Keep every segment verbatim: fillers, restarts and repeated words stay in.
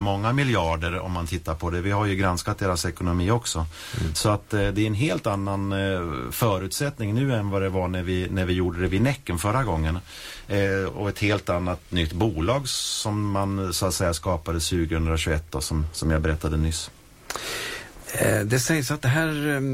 många miljarder om man tittar på det. Vi har ju granskat deras ekonomi också. Mm. Så att eh, det är en helt annan eh, förutsättning nu än vad det var när vi, när vi gjorde det vid Näcken förra gången. Eh, och ett helt annat nytt bolag som man så att säga skapade tjugohundratjugoett då, som, som jag berättade nyss. Eh, det sägs att det här eh,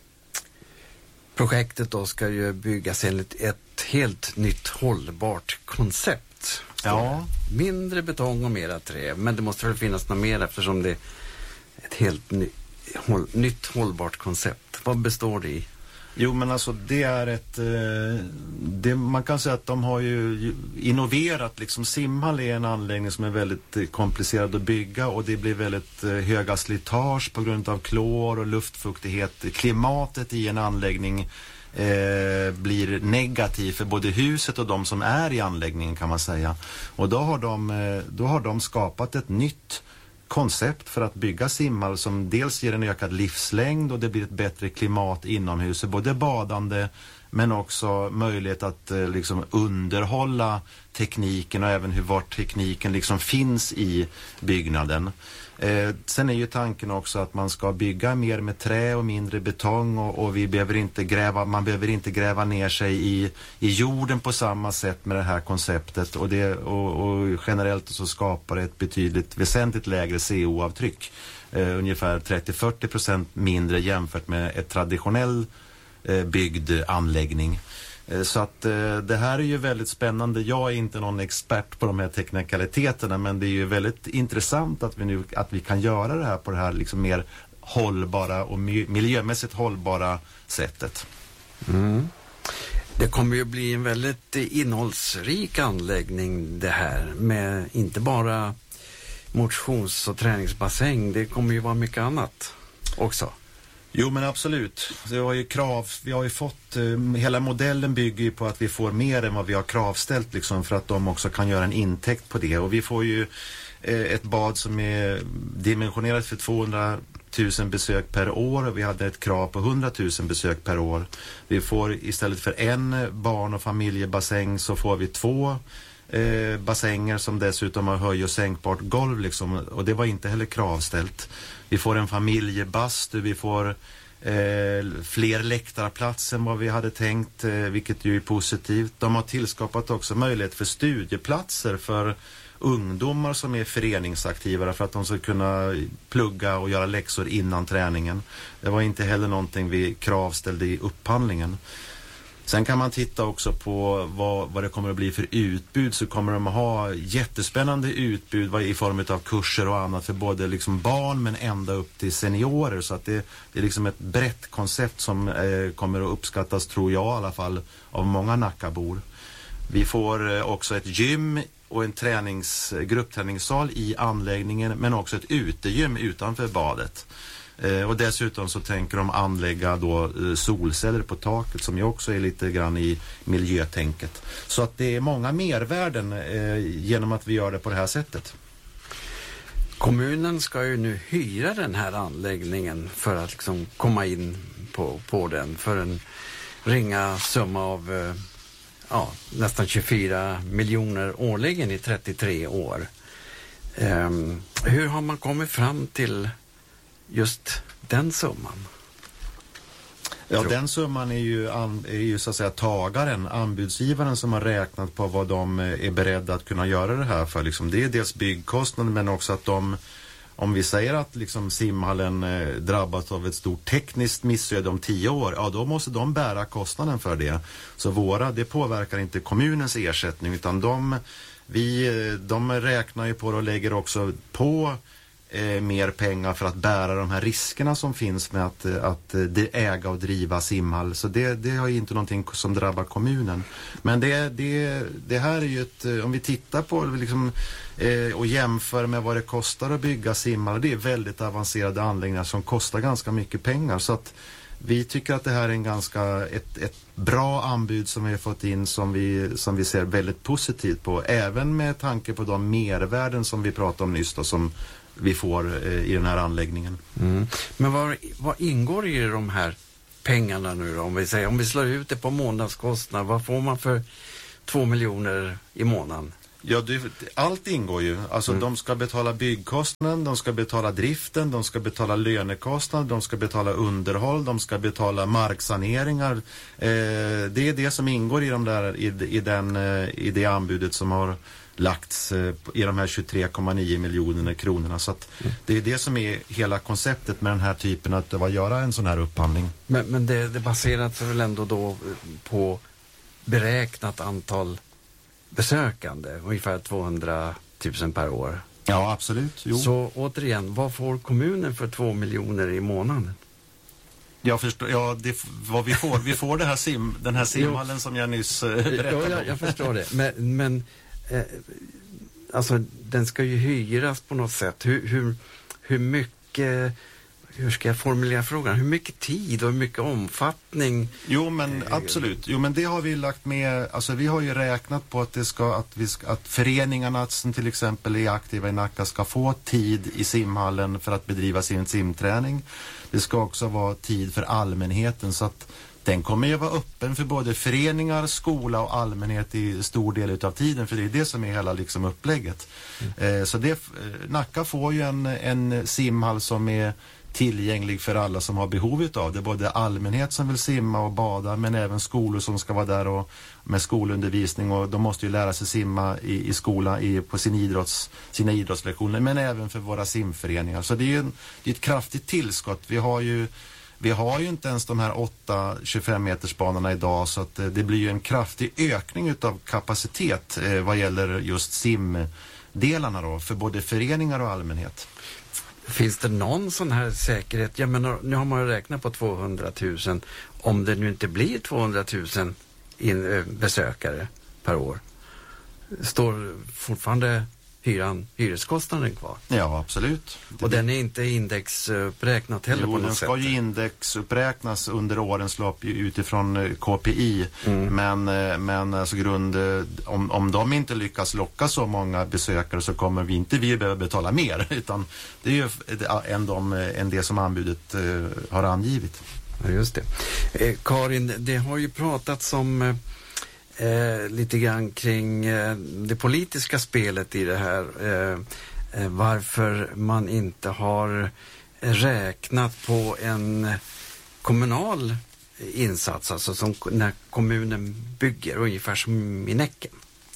projektet då ska ju byggas enligt ett helt nytt hållbart koncept. Ja. Mindre betong och mera trä, men det måste väl finnas något mer eftersom det är ett helt ny, håll, nytt hållbart koncept. Vad består det i? Jo, men alltså det är ett eh, det, man kan säga att de har ju innoverat liksom. Simhall är en anläggning som är väldigt eh, komplicerad att bygga, och det blir väldigt eh, höga slitage på grund av klor och luftfuktighet. Klimatet i en anläggning eh, blir negativ för både huset och de som är i anläggningen, kan man säga. Och då har de, eh, då har de skapat ett nytt koncept för att bygga simhall som dels ger en ökad livslängd, och det blir ett bättre klimat inomhus, både badande men också möjlighet att eh, liksom underhålla tekniken, och även hur var tekniken liksom finns i byggnaden. Eh, sen är ju tanken också att man ska bygga mer med trä och mindre betong, och, och vi behöver inte gräva, man behöver inte gräva ner sig i, i jorden på samma sätt med det här konceptet, och, det, och, och generellt så skapar det ett betydligt väsentligt lägre C O-avtryck. Eh, ungefär trettio till fyrtio procent mindre jämfört med ett traditionell eh, byggd anläggning. Så att eh, det här är ju väldigt spännande. Jag är inte någon expert på de här teknikaliteterna, men det är ju väldigt intressant att vi nu att vi kan göra det här på det här liksom mer hållbara och miljömässigt hållbara sättet. Mm. Det kommer ju bli en väldigt innehållsrik anläggning det här, med inte bara motions- och träningsbassäng. Det kommer ju vara mycket annat också. Jo, men absolut. Det har ju krav, vi har ju fått, eh, hela modellen bygger ju på att vi får mer än vad vi har kravställt liksom, för att de också kan göra en intäkt på det. Och vi får ju eh, ett bad som är dimensionerat för tvåhundratusen besök per år, och vi hade ett krav på hundratusen besök per år. Vi får istället för en barn- och familjebassäng så får vi två eh, bassänger som dessutom har höj- och sänkbart golv liksom, och det var inte heller kravställt. Vi får en familjebastu, vi får eh, fler läktarplatser än vad vi hade tänkt, eh, vilket ju är positivt. De har tillskapat också möjlighet för studieplatser för ungdomar som är föreningsaktiva, för att de ska kunna plugga och göra läxor innan träningen. Det var inte heller någonting vi kravställde i upphandlingen. Sen kan man titta också på vad, vad det kommer att bli för utbud, så kommer de att ha jättespännande utbud i form av kurser och annat för både liksom barn men ända upp till seniorer, så att det, det är liksom ett brett koncept som eh, kommer att uppskattas, tror jag i alla fall, av många Nackabor. Vi får eh, också ett gym och en tränings, gruppträningssal i anläggningen, men också ett utegym utanför badet. Eh, och dessutom så tänker de anlägga då eh, solceller på taket, som ju också är lite grann i miljötänket. Så att det är många mervärden eh, genom att vi gör det på det här sättet. Kommunen ska ju nu hyra den här anläggningen för att liksom komma in på, på den för en ringa summa av eh, ja, nästan tjugofyra miljoner årligen i trettiotre år. Eh, hur har man kommit fram till just den summan? Ja, den summan är ju, an, är ju så att säga tagaren, anbudsgivaren, som har räknat på vad de är beredda att kunna göra det här för. Liksom, det är dels byggkostnaden, men också att de, om vi säger att liksom simhallen eh, drabbas av ett stort tekniskt missöde om tio år, ja då måste de bära kostnaden för det. Så våra, det påverkar inte kommunens ersättning, utan de, vi, de räknar ju på det och lägger också på Eh, mer pengar för att bära de här riskerna som finns med att, att eh, äga och driva simhall. Så det, det är ju inte någonting som drabbar kommunen. Men det, det, det här är ju ett, om vi tittar på liksom, eh, och jämför med vad det kostar att bygga simhall, det är väldigt avancerade anläggningar som kostar ganska mycket pengar. Så att vi tycker att det här är en ganska, ett, ett bra anbud som vi har fått in, som vi, som vi ser väldigt positivt på. Även med tanke på de mervärden som vi pratade om nyss då, som vi får eh, i den här anläggningen. Mm. Men vad, vad ingår i de här pengarna nu då? Om vi säger, om vi slår ut det på månadskostnad, vad får man för två miljoner i månaden? Ja, det, allt ingår ju. Alltså mm. de ska betala byggkostnaden, de ska betala driften, de ska betala lönekostnader, de ska betala underhåll, de ska betala marksaneringar. Eh, det är det som ingår i, de där, i, i, den, eh, i det anbudet som har lagts eh, i de här tjugotre komma nio miljoner kronorna. Så att mm. det är det som är hela konceptet med den här typen att vad göra en sån här upphandling. Men, men det, det baseras väl ändå då på beräknat antal besökande, ungefär tvåhundratusen per år. Ja, absolut. Jo. Så återigen, vad får kommunen för två miljoner i månaden? Jag förstår, ja, det, vad vi får, vi får det här sim, den här simhallen som jag nyss eh, berättade om. Ja, jag, jag förstår det. Men, men eh, alltså, den ska ju hyras på något sätt. Hur, hur, hur mycket... Hur ska jag formulera frågan? Hur mycket tid och hur mycket omfattning? Jo, men eh, absolut. Jo, men det har vi lagt med. Alltså vi har ju räknat på att det ska att vi ska, att föreningarna som till exempel är aktiva i Nacka ska få tid i simhallen för att bedriva sin simträning. Det ska också vara tid för allmänheten, så att den kommer ju vara öppen för både föreningar, skola och allmänhet i stor del utav tiden, för det är det som är hela liksom upplägget. Mm. Eh, så det, Nacka får ju en, en simhall som är tillgänglig för alla som har behov av det. Både allmänhet som vill simma och bada, men även skolor som ska vara där och med skolundervisning, och de måste ju lära sig simma i, i skola i, på sin idrotts, sina idrottslektioner, men även för våra simföreningar. Så det är ju en, det är ett kraftigt tillskott. Vi har ju Vi har ju inte ens de här åtta tjugofem meters banorna idag, så att det blir ju en kraftig ökning utav kapacitet eh, vad gäller just simdelarna då, för både föreningar och allmänhet. Finns det någon sån här säkerhet? Jag menar, nu har man ju räknat på tvåhundratusen. Om det nu inte blir tvåhundratusen in, besökare per år, står fortfarande hyran, hyreskostnaden kvar? Ja, absolut. Och den är inte indexuppräknat heller jo, på något den ska sätt? ju indexuppräknas under årens lopp utifrån K P I. Mm. Men, men alltså grund, om, om de inte lyckas locka så många besökare så kommer vi inte vi behöva betala mer. Utan det är ju än, de, än det som anbudet uh, har angivit. Ja, just det. Eh, Karin, det har ju pratats om Eh, lite grann kring eh, det politiska spelet i det här. Eh, eh, varför man inte har räknat på en kommunal insats, alltså som när kommunen bygger, ungefär som i Näcken.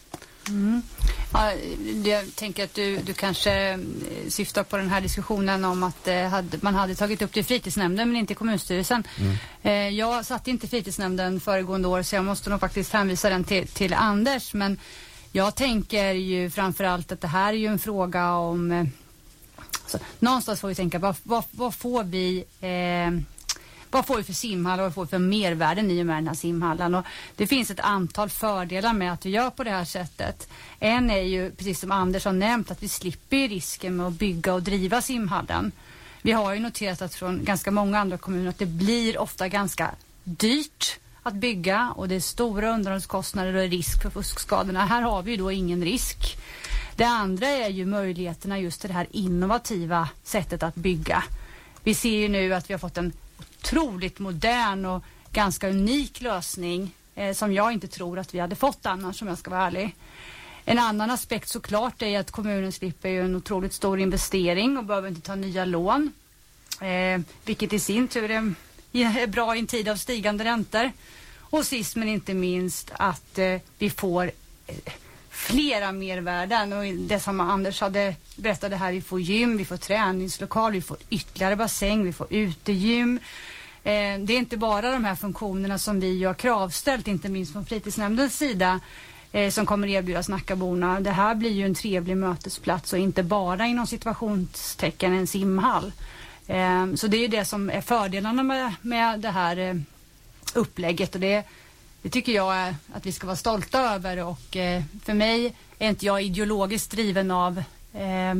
Mm. Ja, jag tänker att du, du kanske syftar på den här diskussionen om att eh, hade, man hade tagit upp det i fritidsnämnden men inte i kommunstyrelsen. Mm. Eh, jag satt inte i fritidsnämnden föregående år, så jag måste nog faktiskt hänvisa den till, till Anders. Men jag tänker ju framförallt att det här är ju en fråga om... Eh, alltså, någonstans får vi tänka, vad, vad, vad får vi... Eh, Vad får vi för simhall och vad får vi för mervärden i och med den här simhallen? Och det finns ett antal fördelar med att vi gör på det här sättet. En är ju, precis som Anders har nämnt, att vi slipper risken med att bygga och driva simhallen. Vi har ju noterat att från ganska många andra kommuner att det blir ofta ganska dyrt att bygga, och det är stora underhållskostnader och risk för fuskskadorna. Här har vi ju då ingen risk. Det andra är ju möjligheterna just till det här innovativa sättet att bygga. Vi ser ju nu att vi har fått en otroligt modern och ganska unik lösning eh, som jag inte tror att vi hade fått annars, om jag ska vara ärlig. En annan aspekt såklart är att kommunen slipper ju en otroligt stor investering och behöver inte ta nya lån. Eh, vilket i sin tur är, är bra i en tid av stigande räntor. Och sist men inte minst att eh, vi får eh, flera mervärden, och det som Anders hade berättade här, vi får gym, vi får träningslokal, vi får ytterligare bassäng, vi får utegym. Eh, det är inte bara de här funktionerna som vi har kravställt, inte minst från fritidsnämndens sida, eh, som kommer erbjudas Nackaborna. Det här blir ju en trevlig mötesplats och inte bara inom situationstecken en simhall. Eh, så det är ju det som är fördelarna med, med det här eh, upplägget, och det Det tycker jag är att vi ska vara stolta över, och eh, för mig är inte jag ideologiskt driven av eh,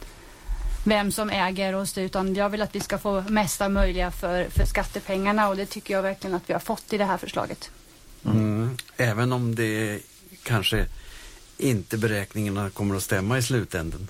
vem som äger oss, utan jag vill att vi ska få mesta möjliga för, för skattepengarna, och det tycker jag verkligen att vi har fått i det här förslaget. Mm. Även om det kanske inte beräkningarna kommer att stämma i slutänden.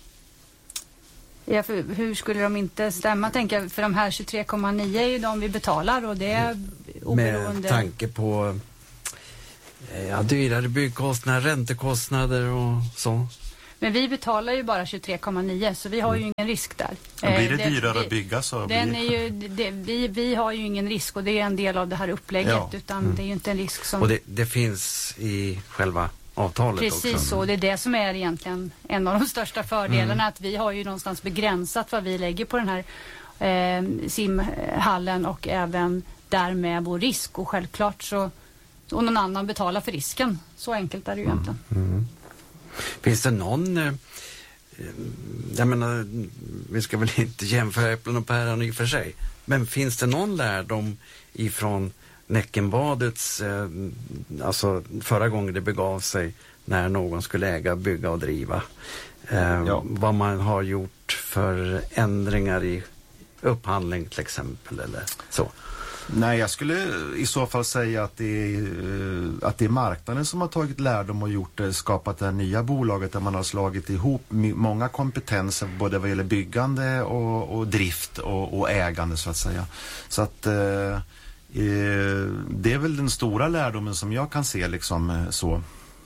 Ja, för hur skulle de inte stämma, tänker jag, för de här tjugotre komma nio är ju de vi betalar, och det är oberoende. Med tanke på ja, dyrare byggkostnader, räntekostnader och så. Men vi betalar ju bara tjugotre komma nio, så vi har ju mm. ingen risk där. Men blir det dyrare att bygga så den blir... är ju, det, vi, vi har ju ingen risk, och det är en del av det här upplägget, ja. utan mm. det är ju inte en risk som... Och det, det finns i själva avtalet Precis också. Precis så, det är det som är egentligen en av de största fördelarna, mm. att vi har ju någonstans begränsat vad vi lägger på den här eh, simhallen, och även därmed vår risk, och självklart så och någon annan betalar för risken. Så enkelt är det ju mm. egentligen. Mm. Finns det någon, eh, jag menar, vi ska väl inte jämföra äpplen och päron i och för sig, men finns det någon lärdom ifrån Näckenbadets, eh, alltså förra gången det begav sig när någon skulle äga, bygga och driva, eh, ja. vad man har gjort för ändringar i upphandling till exempel, eller så? Nej, jag skulle i så fall säga att det är, att det är marknaden som har tagit lärdom och gjort det, skapat det här nya bolaget där man har slagit ihop många kompetenser både vad gäller byggande och, och drift och, och ägande så att säga. Så att eh, det är väl den stora lärdomen som jag kan se liksom så.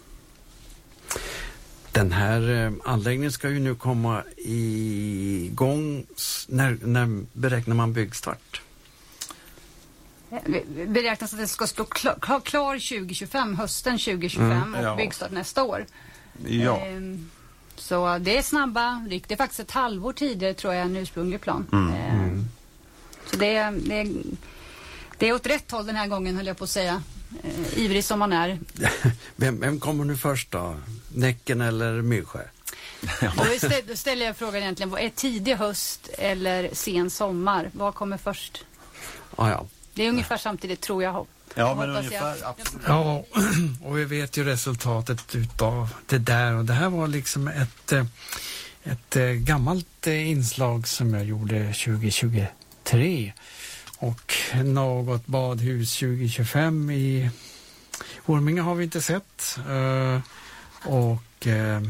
Den här anläggningen ska ju nu komma igång. När, när beräknar man byggstart? Beräknas att det ska stå klar, klar tjugo tjugofem, hösten tjugo tjugofem mm, och ja. byggstart nästa år. Ja. Ehm, så det är snabba ryck. Det är faktiskt ett halvår tidigare tror jag än ursprunglig plan. Mm. Ehm, mm. Så det är, det, är, det är åt rätt håll den här gången, höll jag på att säga. Ehm, ivrig som man är. vem, vem kommer nu först då? Näcken eller Myrsjö? Och då ställer jag frågan egentligen, vad är tidig höst eller sen sommar? Vad kommer först? Ah, ja. Det är ungefär samtidigt, tror jag. Ja, men ungefär, absolut. Ja, och vi vet ju resultatet utav det där. Och det här var liksom ett, ett gammalt inslag som jag gjorde tjugo tjugotre. Och något badhus tjugo tjugofem i Orminge har vi inte sett. Och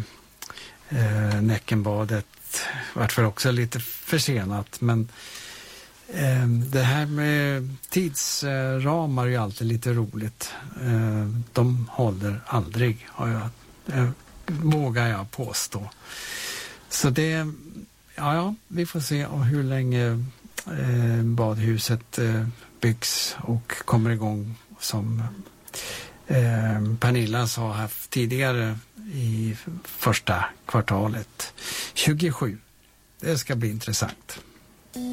Näckenbadet vart för också lite försenat, men det här med tidsramar är ju alltid lite roligt. De håller aldrig, har jag, vågar jag påstå. Så det, ja, ja vi får se hur länge badhuset byggs och kommer igång, som Pernilla sa haft tidigare i första kvartalet tjugosju. Det ska bli intressant.